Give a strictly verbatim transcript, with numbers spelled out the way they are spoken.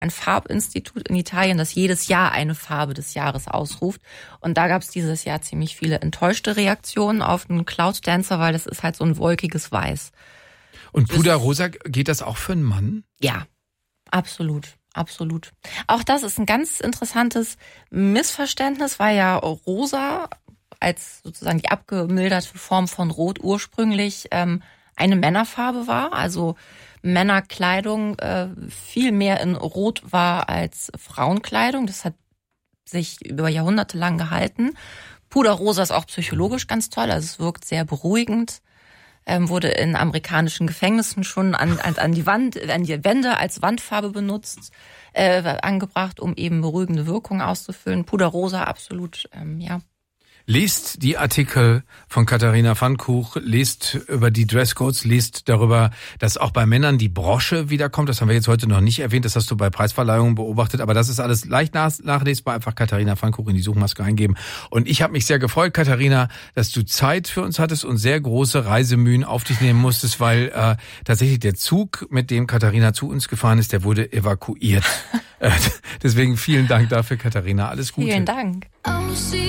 ein Farbinstitut in Italien, das jedes Jahr eine Farbe des Jahres ausruft. Und da gab es dieses Jahr ziemlich viele enttäuschte Reaktionen auf den Cloud Dancer, weil das ist halt so ein wolkiges Weiß. Und Puderrosa, geht das auch für einen Mann? Ja, absolut. Absolut. Auch das ist ein ganz interessantes Missverständnis, weil ja rosa als sozusagen die abgemilderte Form von Rot ursprünglich ähm, eine Männerfarbe war. Also Männerkleidung äh, viel mehr in Rot war als Frauenkleidung. Das hat sich über Jahrhunderte lang gehalten. Puderrosa ist auch psychologisch ganz toll. Also es wirkt sehr beruhigend. Ähm, wurde in amerikanischen Gefängnissen schon an, an, an die Wand, an die Wände als Wandfarbe benutzt, äh, angebracht, um eben beruhigende Wirkung auszufüllen. Puderrosa absolut, ähm, ja. Lest die Artikel von Katharina Pfannkuch, lest über die Dresscodes, lest darüber, dass auch bei Männern die Brosche wiederkommt. Das haben wir jetzt heute noch nicht erwähnt, das hast du bei Preisverleihungen beobachtet, aber das ist alles leicht nachlesbar. Einfach Katharina Pfannkuch in die Suchmaske eingeben. Und ich habe mich sehr gefreut, Katharina, dass du Zeit für uns hattest und sehr große Reisemühen auf dich nehmen musstest, weil äh, tatsächlich der Zug, mit dem Katharina zu uns gefahren ist, der wurde evakuiert. äh, deswegen vielen Dank dafür, Katharina. Alles Gute. Vielen Dank.